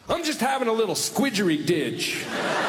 I'm just having a little squidgery-dig.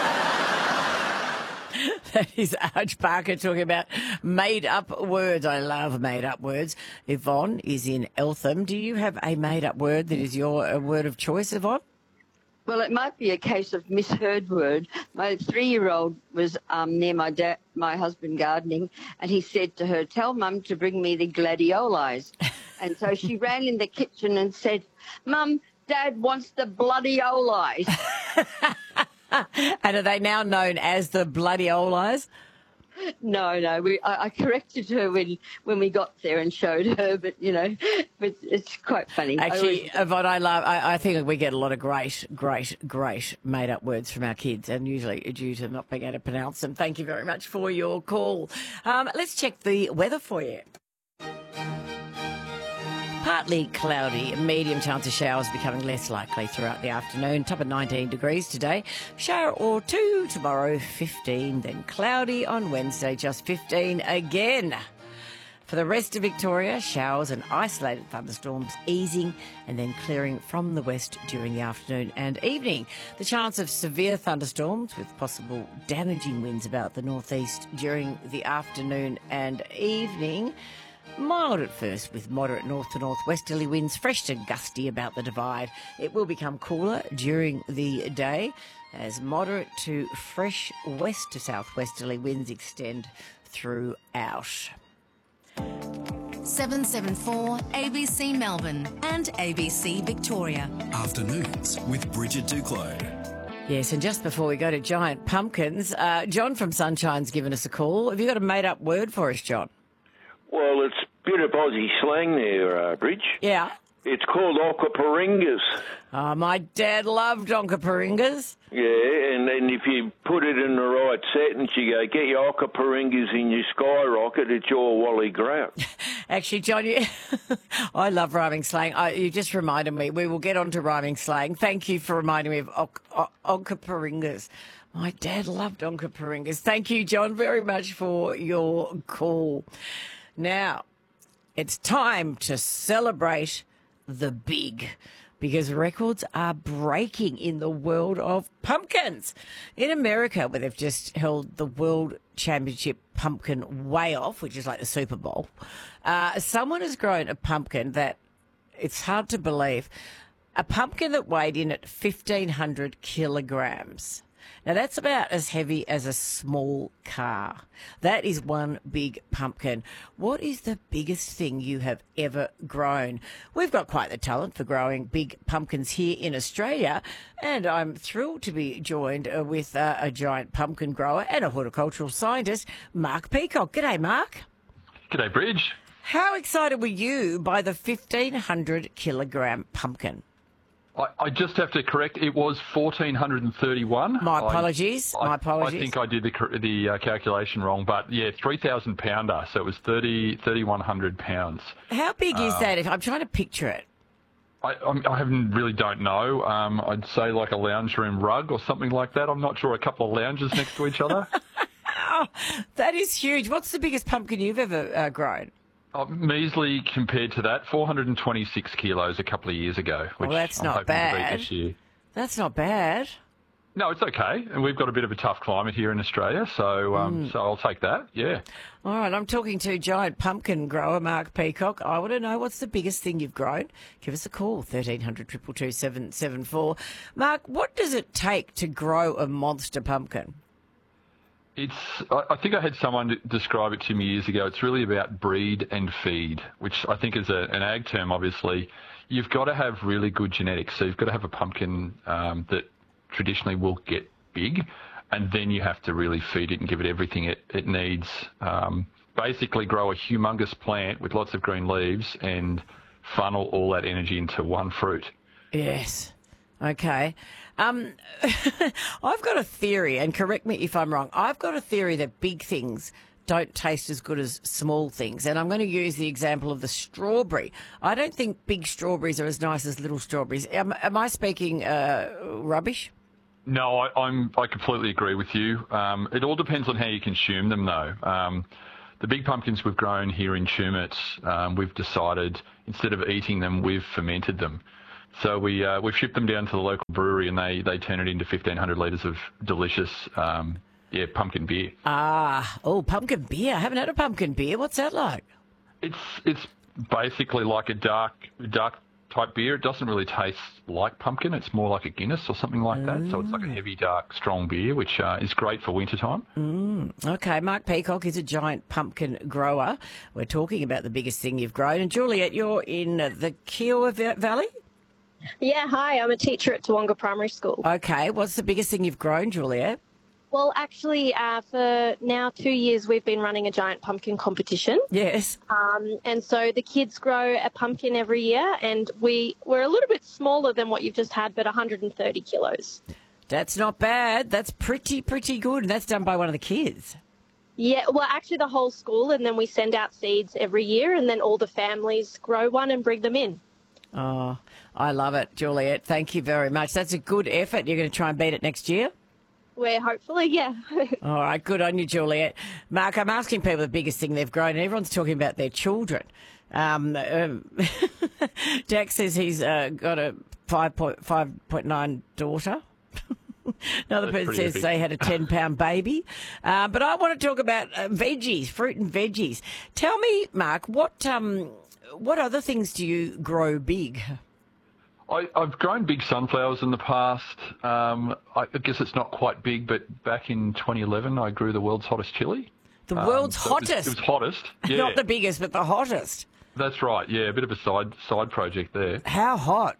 That is Arch Parker talking about made-up words. I love made-up words. Yvonne is in Eltham. Do you have a made-up word that is your word of choice, Yvonne? Well, it might be a case of misheard word. My 3-year-old was near my husband gardening, and he said to her, "Tell Mum to bring me the gladiolis." And so she ran in the kitchen and said, "Mum, Dad wants the bloody olis." And are they now known as the bloody olis? No. I corrected her when we got there and showed her, but it's quite funny. Actually, Yvonne, I think we get a lot of great made-up words from our kids, and usually due to not being able to pronounce them. Thank you very much for your call. Let's check the weather for you. Partly cloudy, medium chance of showers becoming less likely throughout the afternoon. Top of 19 degrees today. Shower or two tomorrow, 15. Then cloudy on Wednesday, just 15 again. For the rest of Victoria, showers and isolated thunderstorms easing and then clearing from the west during the afternoon and evening. The chance of severe thunderstorms with possible damaging winds about the northeast during the afternoon and evening. Mild at first with moderate north to northwesterly winds, fresh to gusty about the divide. It will become cooler during the day as moderate to fresh west to southwesterly winds extend throughout. 774 ABC Melbourne and ABC Victoria. Afternoons with Bridget Duclos. Yes, and just before we go to giant pumpkins, John from Sunshine's given us a call. Have you got a made-up word for us, John? Well, it's a bit of Aussie slang there, Bridge. Yeah. It's called Onkaparingas. Oh, my dad loved Onkaparingas. Yeah, and then if you put it in the right sentence, you go, "Get your Onkaparingas in your skyrocket, it's your Wally Grout." Actually, John, I love rhyming slang. You just reminded me. We will get on to rhyming slang. Thank you for reminding me of Onkaparingas. My dad loved Onkaparingas. Thank you, John, very much for your call. Now, it's time to celebrate the big, because records are breaking in the world of pumpkins. In America, where they've just held the World Championship Pumpkin Weigh-Off, which is like the Super Bowl, someone has grown a pumpkin that, it's hard to believe, a pumpkin that weighed in at 1,500 kilograms. Now, that's about as heavy as a small car. That is one big pumpkin. What is the biggest thing you have ever grown? We've got quite the talent for growing big pumpkins here in Australia, and I'm thrilled to be joined with a giant pumpkin grower and a horticultural scientist, Mark Peacock. G'day, Mark. G'day, Bridge. How excited were you by the 1,500 kilogram pumpkin? I just have to correct. It was 1,431. My apologies. I think I did the calculation wrong, but yeah, 3,000 pounder. So it was 3,100 pounds. How big is that? I'm trying to picture it. I really don't know. I'd say like a lounge room rug or something like that. I'm not sure. A couple of lounges next to each other. Oh, that is huge. What's the biggest pumpkin you've ever grown? Measly compared to that, 426 kilos a couple of years ago, which that's I'm not hoping bad. to beat this year. That's not bad. No, it's okay. And we've got a bit of a tough climate here in Australia, so so I'll take that, yeah. All right, I'm talking to giant pumpkin grower Mark Peacock. I want to know, what's the biggest thing you've grown? Give us a call, 1300 222 774. Mark, what does it take to grow a monster pumpkin? I think I had someone describe it to me years ago. It's really about breed and feed, which I think is an ag term, obviously. You've got to have really good genetics. So you've got to have a pumpkin that traditionally will get big, and then you have to really feed it and give it everything it needs. Basically grow a humongous plant with lots of green leaves and funnel all that energy into one fruit. Yes. Okay. I've got a theory, and correct me if I'm wrong. I've got a theory that big things don't taste as good as small things, and I'm going to use the example of the strawberry. I don't think big strawberries are as nice as little strawberries. Am I speaking rubbish? No, I completely agree with you. It all depends on how you consume them, though. The big pumpkins we've grown here in Tumut, we've decided instead of eating them, we've fermented them. So we've shipped them down to the local brewery, and they turn it into 1,500 litres of delicious, pumpkin beer. Pumpkin beer. I haven't had a pumpkin beer. What's that like? It's basically like a dark type beer. It doesn't really taste like pumpkin. It's more like a Guinness or something like that. So it's like a heavy, dark, strong beer, which is great for wintertime. Okay, Mark Peacock is a giant pumpkin grower. We're talking about the biggest thing you've grown. And Juliet, you're in the Kiowa Valley? Yeah, hi. I'm a teacher at Toowoomba Primary School. Okay, what's the biggest thing you've grown, Juliet? Well, actually, for now 2 years, we've been running a giant pumpkin competition. Yes. And so the kids grow a pumpkin every year, and we're a little bit smaller than what you've just had, but 130 kilos. That's not bad. That's pretty good. And that's done by one of the kids. Yeah, well, actually the whole school, and then we send out seeds every year, and then all the families grow one and bring them in. Oh, I love it, Juliet. Thank you very much. That's a good effort. You're going to try and beat it next year? Where hopefully, yeah. All right, good on you, Juliet. Mark, I'm asking people the biggest thing they've grown, and everyone's talking about their children. Jack says he's got a 5.9 daughter. Another person says they had a 10-pound baby. But I want to talk about veggies, fruit and veggies. Tell me, Mark, what other things do you grow big? I've grown big sunflowers in the past. I guess it's not quite big, but back in 2011, I grew the world's hottest chili. The world's hottest? It was hottest, yeah. Not the biggest, but the hottest. That's right, yeah, a bit of a side project there. How hot?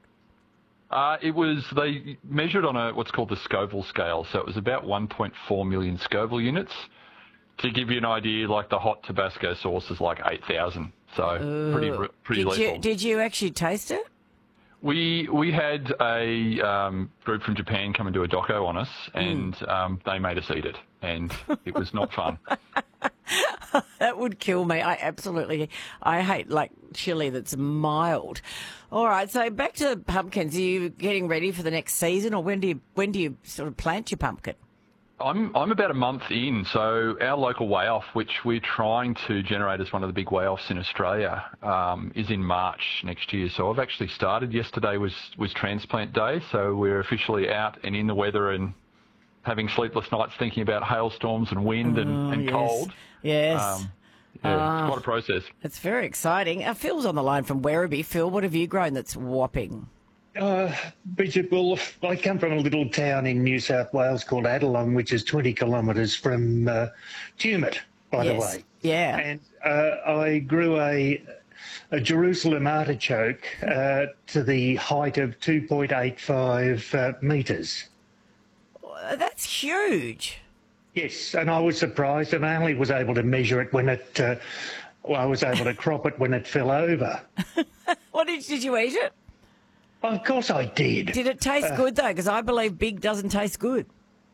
They measured on what's called the Scoville scale, so it was about 1.4 million Scoville units. To give you an idea, like the hot Tabasco sauce is like 8,000, so pretty lethal. Did you actually taste it? We had a group from Japan come and do a doco on us, and they made us eat it, and it was not fun. That would kill me. I hate like chili that's mild. All right, so back to pumpkins. Are you getting ready for the next season, or when do you sort of plant your pumpkin? I'm about a month in, so our local weigh-off, which we're trying to generate as one of the big weigh-offs in Australia, is in March next year. So I've actually started. Yesterday was transplant day, so we're officially out and in the weather and having sleepless nights thinking about hailstorms and wind and yes. cold. Yes. It's quite a process. It's very exciting. Phil's on the line from Werribee. Phil, what have you grown that's whopping? Bridget, well, I come from a little town in New South Wales called Adelong, which is 20 kilometres from Tumut, by the way. Yeah. And I grew a Jerusalem artichoke to the height of 2.85 metres. That's huge. Yes, and I was surprised, and I only was able to measure it when I was able to crop it when it fell over. Did you eat it? Of course I did. Did it taste good, though? Because I believe big doesn't taste good.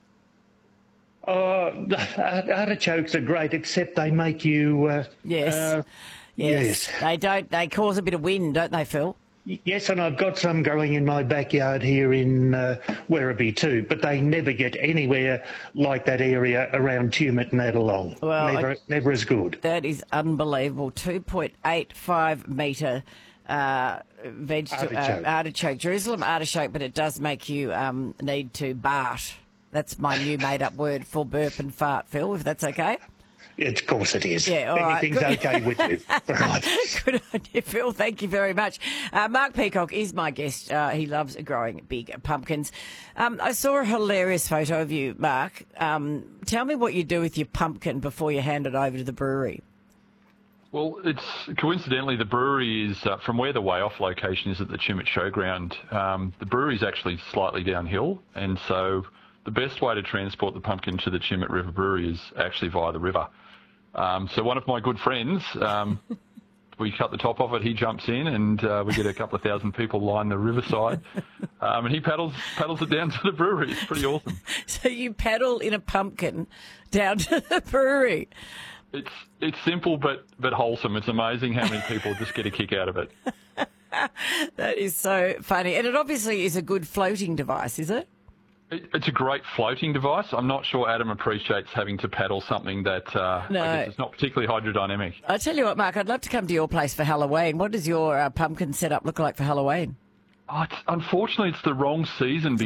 Artichokes are great, except they make you... Yes. They don't. They cause a bit of wind, don't they, Phil? Yes, and I've got some growing in my backyard here in Werribee too, but they never get anywhere like that area around Tumut and Adelong. Well, never as good. That is unbelievable. 2.85 metre... artichoke, Jerusalem artichoke, but it does make you need to bart. That's my new made-up word for burp and fart, Phil, if that's okay. Of course it is. Yeah, all right. Anything's okay with you. Right. Good on you, Phil. Thank you very much. Mark Peacock is my guest. He loves growing big pumpkins. I saw a hilarious photo of you, Mark. Tell me what you do with your pumpkin before you hand it over to the brewery. Well, it's coincidentally the brewery is from where the weigh-off location is at the Tumut Showground. The brewery is actually slightly downhill, and so the best way to transport the pumpkin to the Tumut River Brewery is actually via the river. So one of my good friends, we cut the top off it, he jumps in, and we get a couple of thousand people line the riverside, and he paddles it down to the brewery. It's pretty awesome. So you paddle in a pumpkin down to the brewery. It's simple but wholesome. It's amazing how many people just get a kick out of it. That is so funny. And it obviously is a good floating device, is it? It's a great floating device. I'm not sure Adam appreciates having to paddle something that I guess is not particularly hydrodynamic. I tell you what, Mark, I'd love to come to your place for Halloween. What does your pumpkin setup look like for Halloween? Unfortunately, it's the wrong season